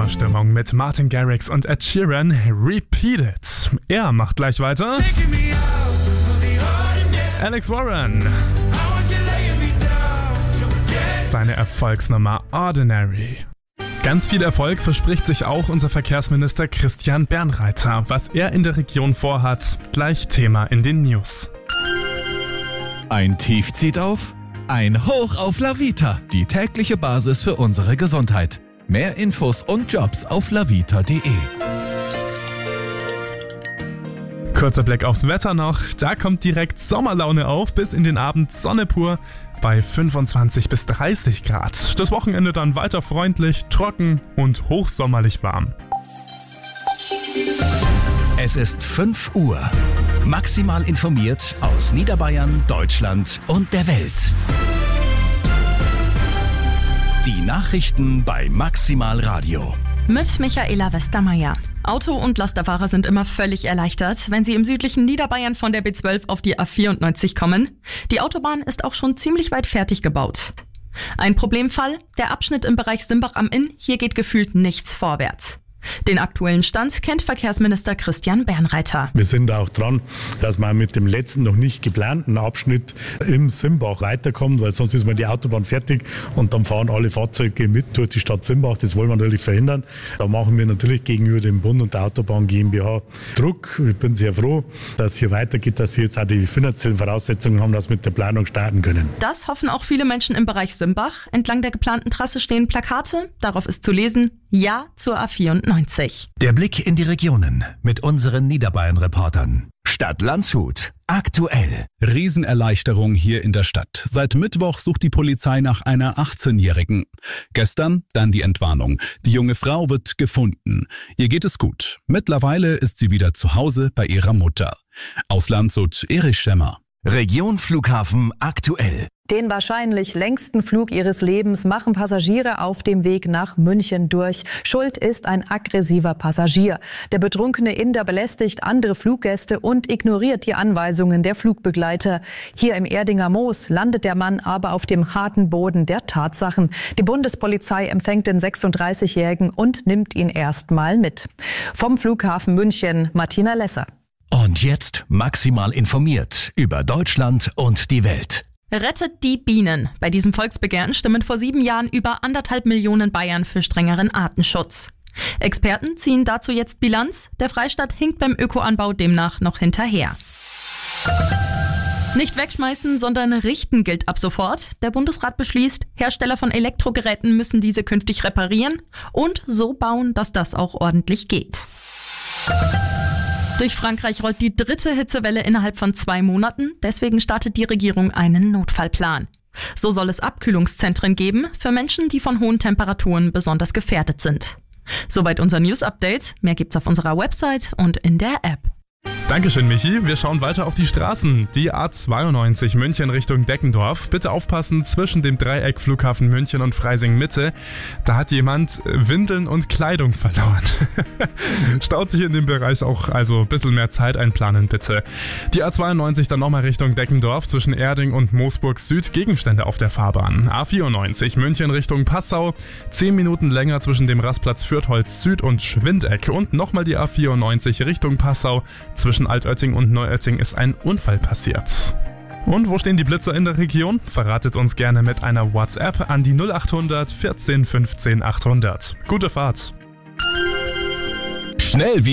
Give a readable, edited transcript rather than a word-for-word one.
Sommerstimmung mit Martin Garrix und Ed Sheeran. Repeat It. Er macht gleich weiter. Alex Warren. Seine Erfolgsnummer Ordinary. Ganz viel Erfolg verspricht sich auch unser Verkehrsminister Christian Bernreiter. Was er in der Region vorhat, gleich Thema in den News. Ein Tief zieht auf, ein Hoch auf Lavita. Die tägliche Basis für unsere Gesundheit. Mehr Infos und Jobs auf lavita.de. Kurzer Blick aufs Wetter noch. Da kommt direkt Sommerlaune auf, bis in den Abend Sonne pur bei 25 bis 30 Grad. Das Wochenende dann weiter freundlich, trocken und hochsommerlich warm. Es ist 5 Uhr. Maximal informiert aus Niederbayern, Deutschland und der Welt. Die Nachrichten bei Maximal Radio. Mit Michaela Westermeier. Auto- und Lasterfahrer sind immer völlig erleichtert, wenn sie im südlichen Niederbayern von der B12 auf die A94 kommen. Die Autobahn ist auch schon ziemlich weit fertig gebaut. Ein Problemfall, der Abschnitt im Bereich Simbach am Inn, hier geht gefühlt nichts vorwärts. Den aktuellen Stand kennt Verkehrsminister Christian Bernreiter. Wir sind auch dran, dass man mit dem letzten noch nicht geplanten Abschnitt im Simbach weiterkommt, weil sonst ist mal die Autobahn fertig und dann fahren alle Fahrzeuge mit durch die Stadt Simbach. Das wollen wir natürlich verhindern. Da machen wir natürlich gegenüber dem Bund und der Autobahn GmbH Druck. Ich bin sehr froh, dass es hier weitergeht, dass sie jetzt auch die finanziellen Voraussetzungen haben, dass wir mit der Planung starten können. Das hoffen auch viele Menschen im Bereich Simbach. Entlang der geplanten Trasse stehen Plakate. Darauf ist zu lesen: Ja zur A94. Der Blick in die Regionen mit unseren Niederbayern-Reportern. Stadt Landshut. Aktuell. Riesenerleichterung hier in der Stadt. Seit Mittwoch sucht die Polizei nach einer 18-Jährigen. Gestern dann die Entwarnung. Die junge Frau wird gefunden. Ihr geht es gut. Mittlerweile ist sie wieder zu Hause bei ihrer Mutter. Aus Landshut, Erich Schemmer. Region Flughafen aktuell. Den wahrscheinlich längsten Flug ihres Lebens machen Passagiere auf dem Weg nach München durch. Schuld ist ein aggressiver Passagier. Der betrunkene Inder belästigt andere Fluggäste und ignoriert die Anweisungen der Flugbegleiter. Hier im Erdinger Moos landet der Mann aber auf dem harten Boden der Tatsachen. Die Bundespolizei empfängt den 36-Jährigen und nimmt ihn erstmal mit. Vom Flughafen München, Martina Lesser. Und jetzt maximal informiert über Deutschland und die Welt. Rettet die Bienen. Bei diesem Volksbegehren stimmen vor 7 Jahren über 1,5 Millionen Bayern für strengeren Artenschutz. Experten ziehen dazu jetzt Bilanz. Der Freistaat hinkt beim Ökoanbau demnach noch hinterher. Nicht wegschmeißen, sondern richten gilt ab sofort. Der Bundesrat beschließt, Hersteller von Elektrogeräten müssen diese künftig reparieren und so bauen, dass das auch ordentlich geht. Durch Frankreich rollt die 3. Hitzewelle innerhalb von 2 Monaten. Deswegen startet die Regierung einen Notfallplan. So soll es Abkühlungszentren geben für Menschen, die von hohen Temperaturen besonders gefährdet sind. Soweit unser News-Update. Mehr gibt's auf unserer Website und in der App. Dankeschön, Michi. Wir schauen weiter auf die Straßen. Die A92 München Richtung Deckendorf. Bitte aufpassen, zwischen dem Dreieck Flughafen München und Freising Mitte. Da hat jemand Windeln und Kleidung verloren. Staut sich in dem Bereich auch, also ein bisschen mehr Zeit einplanen, bitte. Die A92 dann nochmal Richtung Deckendorf zwischen Erding und Moosburg Süd. Gegenstände auf der Fahrbahn. A94 München Richtung Passau. 10 Minuten länger zwischen dem Rastplatz Fürtholz Süd und Schwindeck. Und nochmal die A94 Richtung Passau. Zwischen Altötting und Neuötting ist ein Unfall passiert. Und wo stehen die Blitzer in der Region? Verratet uns gerne mit einer WhatsApp an die 0800 14 15 800. Gute Fahrt! Schnell wie